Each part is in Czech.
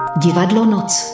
Divadlo Noc.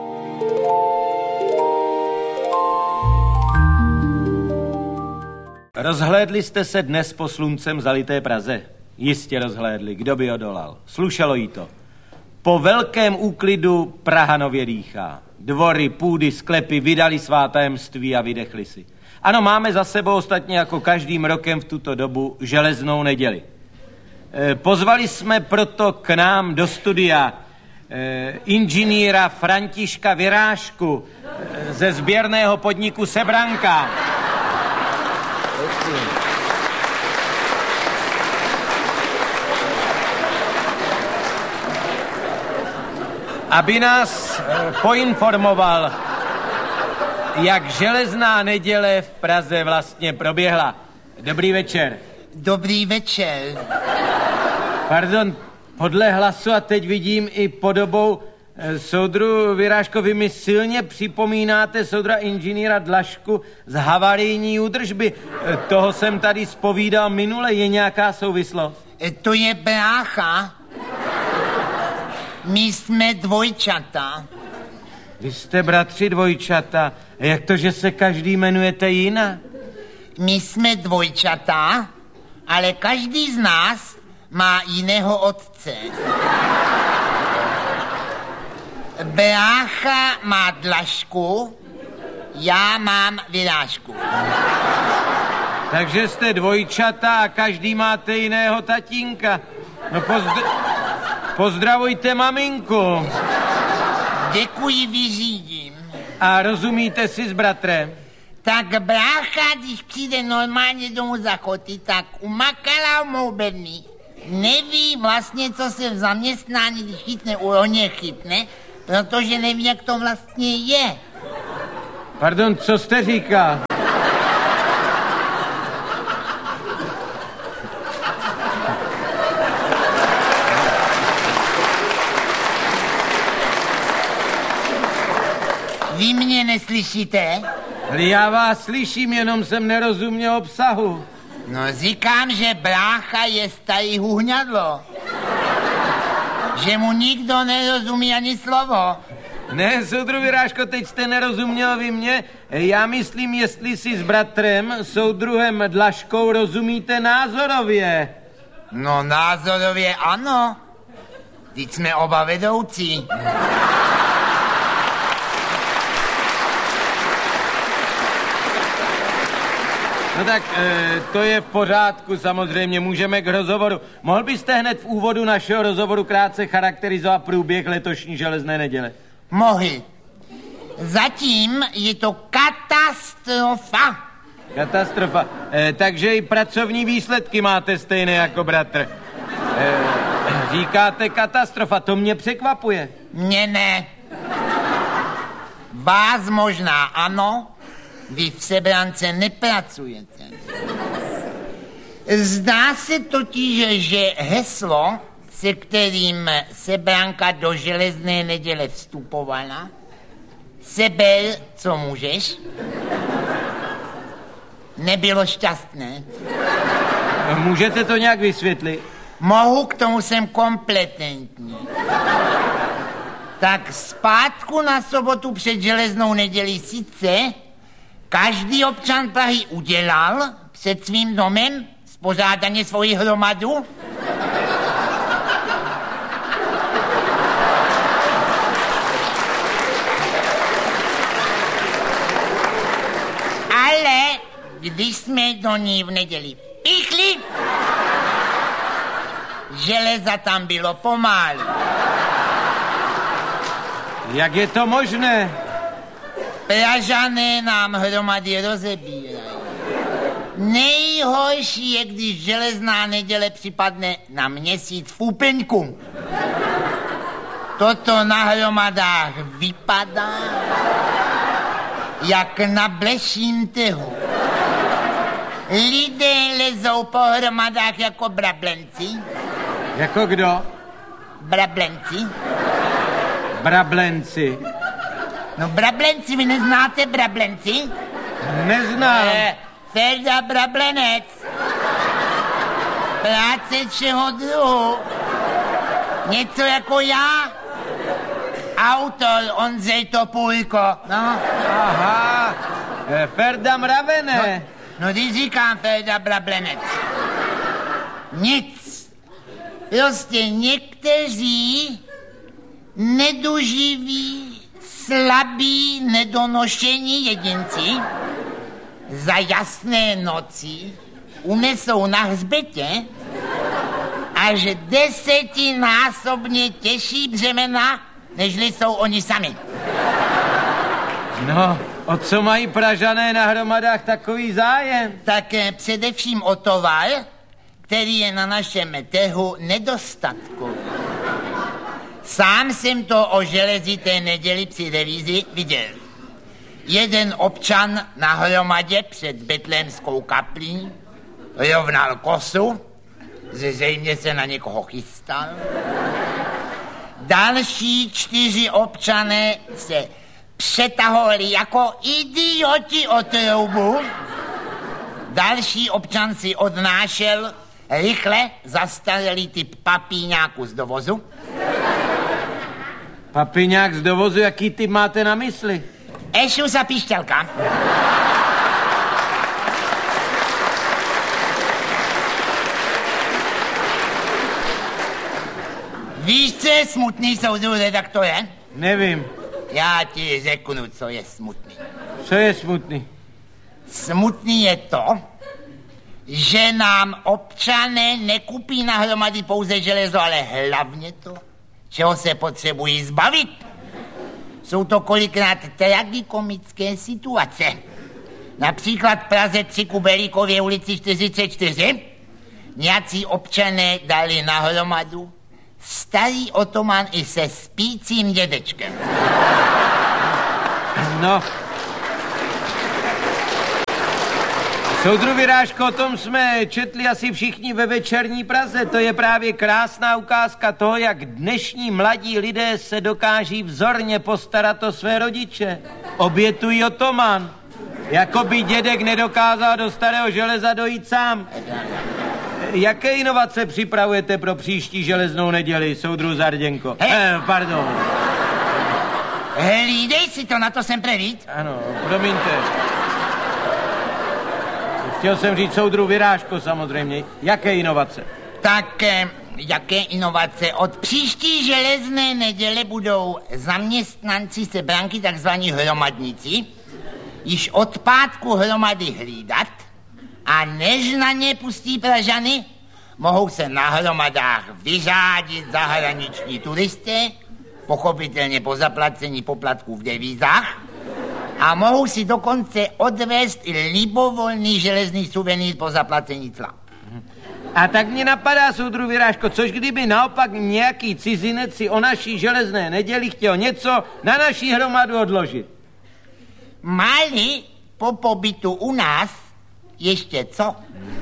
Rozhlédli jste se dnes po sluncem zalité Praze? Jistě rozhlédli, kdo by odolal. Slušelo jí to. Po velkém úklidu Praha nově dýchá. Dvory, půdy, sklepy vydali svá tajemství a vydechli si. Ano, máme za sebou ostatně jako každým rokem v tuto dobu železnou neděli. Pozvali jsme proto k nám do studia inženýra Františka Virážku ze sběrného podniku Sebranka. Aby nás poinformoval, jak železná neděle v Praze vlastně proběhla. Dobrý večer. Dobrý večer. Pardon, podle hlasu a teď vidím i podobou soudru Virážkovi, mi silně připomínáte soudra inženýra Dlašku z havarijní údržby. Toho jsem tady zpovídal minule, je nějaká souvislost? To je brácha. My jsme dvojčata. Vy jste bratři dvojčata. Jak to, že se každý jmenujete jinak? My jsme dvojčata, ale každý z nás má jiného otce. Brácha má Dlašku, já mám Virážku. Takže jste dvojčata a každý máte jiného tatínka. No pozdravujte maminku. Děkuji, vyřídím. A rozumíte si s bratrem? Tak brácha, když přijde normálně domů za choty, tak umakala umoubený. Neví vlastně, co se v zaměstnání, když chytne uroně chytne, protože neví, jak to vlastně je. Pardon, co jste říkal? Vy mě neslyšíte? Já vás slyším, jenom jsem nerozuměl obsahu. No říkám, že brácha je starý huhňadlo. Že mu nikdo nerozumí ani slovo. Ne, soudru Virážko, teď jste nerozuměl vy mě. Já myslím, jestli si s bratrem, soudruhem Dlaškou, rozumíte názorově. No názorově ano. Teď jsme oba vedoucí. No tak, to je v pořádku, samozřejmě, můžeme k rozhovoru. Mohl byste hned v úvodu našeho rozhovoru krátce charakterizovat průběh letošní železné neděle? Mohl. Zatím je to katastrofa. Katastrofa. Takže i pracovní výsledky máte stejné jako bratr. Říkáte katastrofa, to mě překvapuje. Mně ne. Vás možná ano, vy v Sebrance nepracujete. Zdá se totiž, že heslo, se kterým Sebranka do železné neděle vstupovala, seber, co můžeš, nebylo šťastné. Můžete to nějak vysvětlit? Mohu, k tomu jsem kompetentní. Tak zpátku na sobotu před železnou nedělí sice každý občan Prahy udělal před svým domem spořádaně svoji hromadu. Ale když jsme do ní v neděli píchli, železa tam bylo pomálu. Jak je to možné? Pražané nám hromady rozebírají. Nejhorší je, když železná neděle připadne na měsíc v úplňku. Toto na hromadách vypadá jak na bleším trhu. Lidé lezou po hromadách jako brablenci. Jako kdo? Brablenci. Brablenci. No brablenci, vy neznáte brablenci? Neznám. Ferda Brablenec. Práce všeho druhu. Něco jako já. Autor Ondřej Topulko, no. Aha, Ferda Mravene. No, když říkám Ferda Brablenec. Nic. Prostě někteří nedoživí, slabí, nedonošení jedinci za jasné noci unesou na hřbetě až 10násobně těžší břemena, nežli jsou oni sami. No, o co mají Pražané na hromadách takový zájem? Tak především o tovar, který je na našem trhu nedostatku. Sám jsem to o železité neděli při revizi viděl. Jeden občan na hromadě před betlémskou kaplí rovnal kosu, zřejmě se na někoho chystal. Další 4 občané se přetahovali jako idioti o troubu. Další občan si odnášel rychle zastaralý typ papíňáku z dovozu. Papíňák z dovozu, jaký typ máte na mysli? Ešus a píšťalka. Víš, co je smutný, soudru redaktore? Nevím. Já ti řeknu, co je smutný. Co je smutný? Smutný je to, že nám občané nekupí na hromady pouze železo, ale hlavně to, čeho se potřebují zbavit. Jsou to kolikrát tragikomické situace. Například v Praze 3 Kubelíkově ulici 44 nějací občané dali na hromadu starý otoman i se spícím dědečkem. No. Soudru Virážko, o tom jsme četli asi všichni ve Večerní Praze. To je právě krásná ukázka toho, jak dnešní mladí lidé se dokáží vzorně postarat o své rodiče. Obětují otoman. Jako by dědek nedokázal do starého železa dojít sám. Jaké inovace připravujete pro příští železnou neděli, soudru Zarděnko? Pardon. Hlídej si to, na to jsem prevít. Ano, promiňte. Chtěl jsem říct soudru Virážko samozřejmě. Jaké inovace? Tak, jaké inovace? Od příští železné neděle budou zaměstnanci Sebranky, takzvaní hromadníci, již od pátku hromady hlídat a než na ně pustí Pražany, mohou se na hromadách vyřádit zahraniční turisté, pochopitelně po zaplacení poplatků v devizách, a mohou si dokonce odvést i libovolný železný suvenýr po zaplacení cla. A tak mě napadá, soudru Virážko, což kdyby naopak nějaký cizinec si o naší železné neděli chtěl něco na naší hromadu odložit? Máli po pobytu u nás ještě co?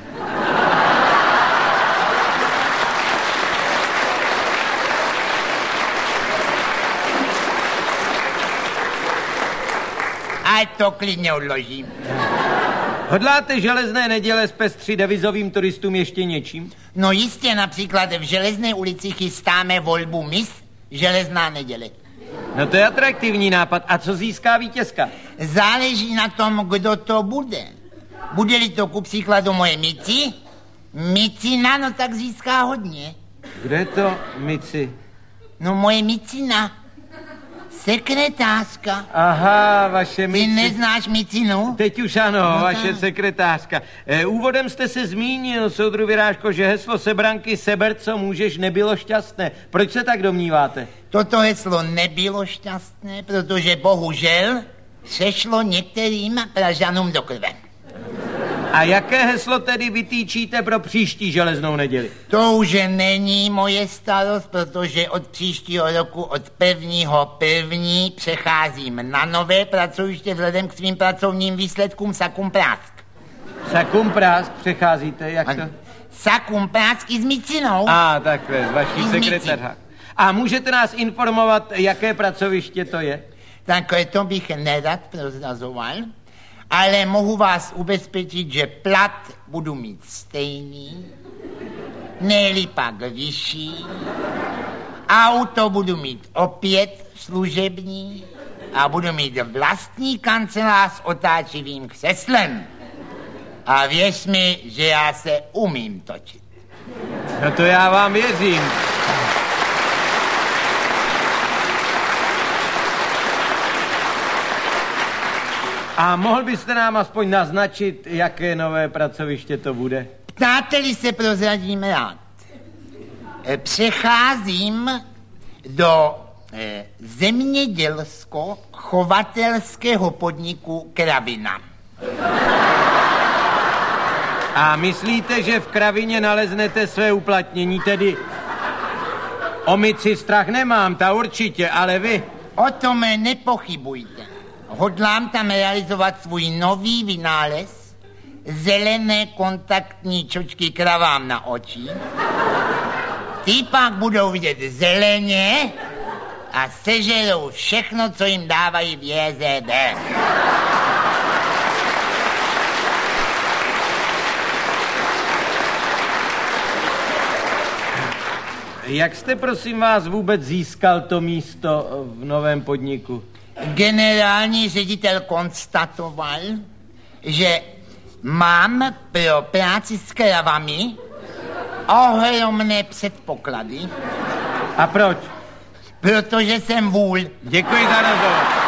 A to klidně odložím. Hodláte železné neděle zpestřit devizovým turistům ještě něčím? No jistě, například v Železné ulici chystáme volbu Miss Železná neděle. No to je atraktivní nápad. A co získá vítězka? Záleží na tom, kdo to bude. Bude-li to ku příkladu moje Micina, no tak získá hodně. Kde je to Mici? No moje Micina. Sekretářka. Aha, vaše Mici. Ty neznáš Micinu? Teď už ano, no vaše tak. Sekretářka. Úvodem jste se zmínil, soudru Virážko, že heslo Sebranky Seber, co můžeš, nebylo šťastné. Proč se tak domníváte? Toto heslo nebylo šťastné, protože bohužel přešlo některým Pražanům do krve. A jaké heslo tedy vytýčíte pro příští železnou neděli? To už není moje starost, protože od příštího roku, od 1.1. přecházím na nové pracoviště vzhledem k svým pracovním výsledkům Sakum Prásk. Sakum Prásk přecházíte, jak to? Sakum Prásk i s Micinou. Takhle, s vaší sekretářkou. A můžete nás informovat, jaké pracoviště to je? Tak to bych nerad prozrazoval. Ale mohu vás ubezpečit, že plat budu mít stejný, ne-li pak vyšší, Auto budu mít opět služební a budu mít vlastní kancelář s otáčivým křeslem. A věř mi, že já se umím točit. No to já vám věřím. A mohl byste nám aspoň naznačit, jaké nové pracoviště to bude? Ptáte-li se, prozradím rád. Přecházím do zemědělsko-chovatelského podniku Kravina. A myslíte, že v Kravině naleznete své uplatnění, tedy o myci strach nemám, ta určitě, ale vy? O tom nepochybujte. Hodlám tam realizovat svůj nový vynález, zelené kontaktní čočky kravám na oči. Ty pak budou vidět zeleně a sežerou všechno, co jim dávají v JZD. Jak jste, prosím vás, vůbec získal to místo v novém podniku? Generální ředitel konstatoval, že mám pro práci s kravami ohromné předpoklady. A proč? Protože jsem vůl. Děkuji za rozhovor.